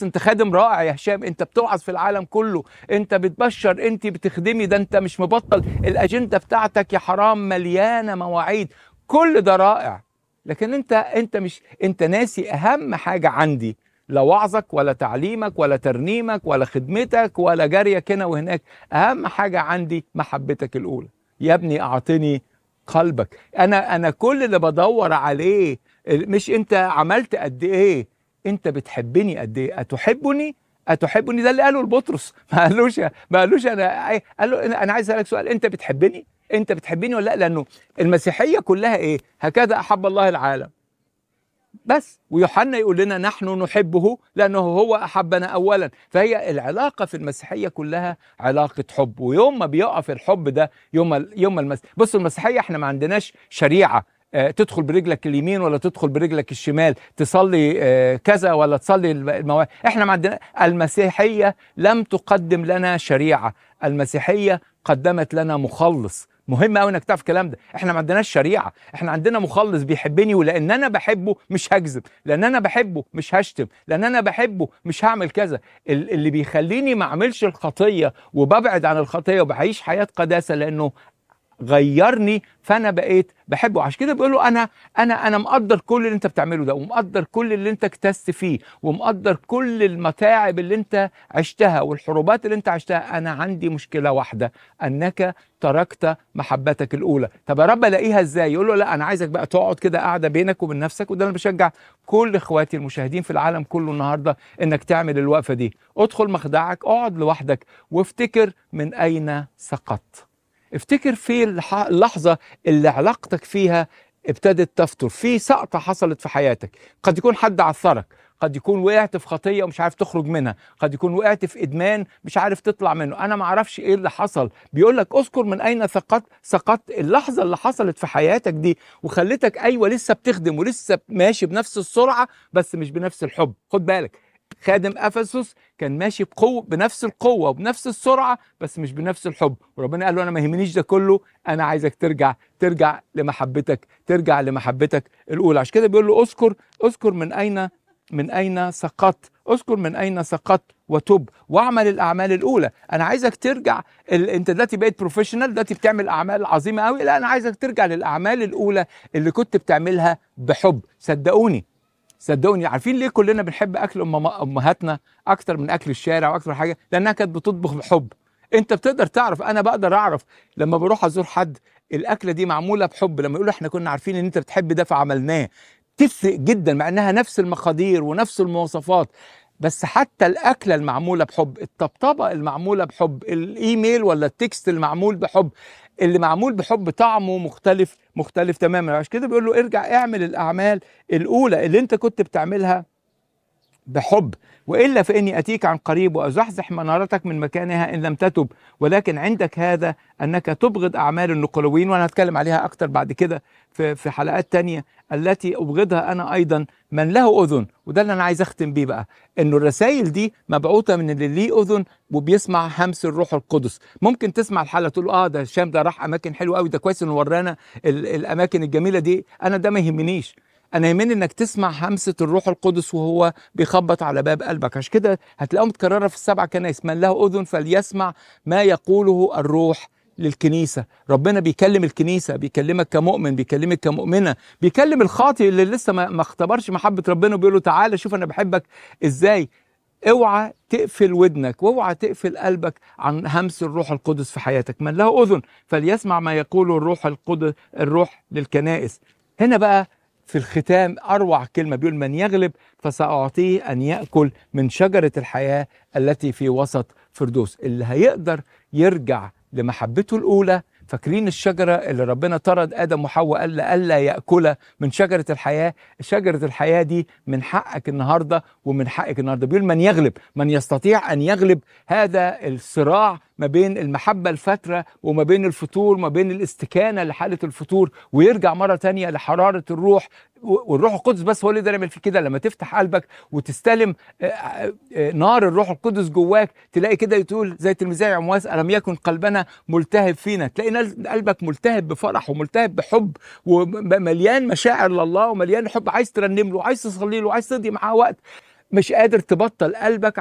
بالعكس انت خادم رائع يا هشام، انت بتوعظ في العالم كله، انت بتبشر، انت بتخدمي، ده انت مش مبطل، الاجنده بتاعتك يا حرام مليانه مواعيد، كل ده رائع. لكن انت مش، انت ناسي اهم حاجه عندي، لا وعظك ولا تعليمك ولا ترنيمك ولا خدمتك ولا جريك هنا وهناك، اهم حاجه عندي محبتك الاولى. يا ابني اعطني قلبك. انا كل اللي بدور عليه مش انت عملت قد ايه، انت بتحبني قد ايه، اتحبني ده اللي قاله لبطرس، ما قالوش انا، قال له انا عايز اسالك سؤال، انت بتحبني، انت بتحبني ولا لا؟ لانه المسيحيه كلها ايه؟ هكذا احب الله العالم بس. ويوحنا يقول لنا نحن نحبه لأنه هو أحبنا أولا. فهي العلاقة في المسيحية كلها علاقة حب، ويوم ما بيقف الحب ده بصوا المسيحية احنا ما عندناش شريعة تدخل برجلك اليمين ولا تدخل برجلك الشمال، تصلي كذا ولا تصلي احنا ما عندنا. المسيحية لم تقدم لنا شريعة، المسيحية قدمت لنا مخلص. مهم قوي انك تعرف الكلام ده. احنا ما عندناش شريعه، احنا عندنا مخلص بيحبني، ولان انا بحبه مش هكذب، لان انا بحبه مش هشتم، لان انا بحبه مش هعمل كذا. اللي بيخليني ما اعملش الخطيه وببعد عن الخطيه وبعيش حياه قداسه لانه غيرني، فانا بقيت بحبه. عشان كده بيقول له انا مقدر كل اللي انت بتعمله ده، ومقدر كل اللي انت اكتست فيه، ومقدر كل المتاعب اللي انت عشتها والحروبات اللي انت عشتها. انا عندي مشكله واحده، انك تركت محبتك الاولى. طب يا رب الاقيها ازاي؟ يقول له لا، انا عايزك بقى تقعد كده قاعده بينك وبين نفسك، وده انا بشجع كل اخواتي المشاهدين في العالم كله النهارده انك تعمل الوقفه دي. ادخل مخدعك، اقعد لوحدك، وافتكر من اين سقطت. افتكر في اللحظة اللي علاقتك فيها ابتدت تفتر، في سقطة حصلت في حياتك. قد يكون حد عثرك، قد يكون وقعت في خطية ومش عارف تخرج منها، قد يكون وقعت في إدمان مش عارف تطلع منه. أنا ما اعرفش إيه اللي حصل. بيقول لك اذكر من أين سقطت. اللحظة اللي حصلت في حياتك دي وخلتك أيوة لسه بتخدم ولسه ماشي بنفس السرعة بس مش بنفس الحب. خد بالك، خادم افسس كان ماشي بقوه، بنفس القوه وبنفس السرعه بس مش بنفس الحب، وربنا قال له انا ما يهمنيش ده كله، انا عايزك ترجع لمحبتك الاولى. عشان كده بيقول له اذكر من اين سقطت، اذكر من اين سقطت وتب واعمل الاعمال الاولى. انا عايزك ترجع. انت دلوقتي بقيت بروفيشنال، دلوقتي بتعمل اعمال عظيمه قوي، لا انا عايزك ترجع للاعمال الاولى اللي كنت بتعملها بحب. صدقوني، عارفين ليه كلنا بنحب اكل امهاتنا اكتر من اكل الشارع واكتر حاجه؟ لانها كانت بتطبخ بحب. انت بتقدر تعرف، انا بقدر اعرف لما بروح ازور حد الاكله دي معموله بحب. لما يقولوا احنا كنا عارفين ان انت بتحب ده فعملناه، تفرق جدا مع انها نفس المقادير ونفس المواصفات. بس حتى الاكله المعموله بحب، الطبطبه المعموله بحب، الايميل ولا التكست المعمول بحب، اللي معمول بحب طعمه مختلف تماما. عشان كده بيقول له ارجع اعمل الاعمال الاولى اللي انت كنت بتعملها بحب، والا فاني اتيك عن قريب وازحزح منارتك من مكانها ان لم تتب. ولكن عندك هذا انك تبغض اعمال النقلويين، وانا هتكلم عليها اكتر بعد كده في حلقات تانية، التي ابغضها انا ايضا. من له اذن، وده اللي انا عايز اختم بيه بقى، انه الرسائل دي مبعوثه من اللي ليه اذن وبيسمع همس الروح القدس. ممكن تسمع الحلقه تقول ده هشام ده راح اماكن حلوه قوي، ده كويس انه ورانا الاماكن الجميله دي. انا ده ما يهمنيش، انا يهمني انك تسمع همسه الروح القدس وهو بيخبط على باب قلبك. عشان كده هتلاقوهم متكرره في السبع كنائس، من له اذن فليسمع ما يقوله الروح للكنيسه. ربنا بيكلم الكنيسه، بيكلمك كمؤمن، بيكلمك كمؤمنه، بيكلم الخاطئ اللي لسه ما اختبرش محبه ربنا وبيقول له تعالى شوف انا بحبك ازاي. اوعى تقفل ودنك واوعى تقفل قلبك عن همس الروح القدس في حياتك. من له اذن فليسمع ما يقوله الروح للكنائس. هنا بقى في الختام أروع كلمة، بيقول من يغلب فسأعطيه أن يأكل من شجرة الحياة التي في وسط فردوس. اللي هيقدر يرجع لمحبته الأولى. فاكرين الشجرة اللي ربنا طرد آدم وحواء قال ألا يأكل من شجرة الحياة؟ شجرة الحياة دي من حقك النهاردة ومن حقك النهاردة. بيقول من يغلب، من يستطيع أن يغلب هذا الصراع ما بين المحبة الفترة وما بين الفتور، ما بين الاستكانة لحالة الفتور ويرجع مرة تانية لحرارة الروح. والروح القدس بس هو اللي يقدر يعمل فيه كده. لما تفتح قلبك وتستلم نار الروح القدس جواك، تلاقي كده تقول زي تلميذي عمواس ألم يكن قلبنا ملتهب فينا. تلاقي قلبك ملتهب بفرح وملتهب بحب ومليان مشاعر لله ومليان حب، عايز ترنم له وعايز تصلي له وعايز تقضي معاه وقت. مش قادر تبطل قلبك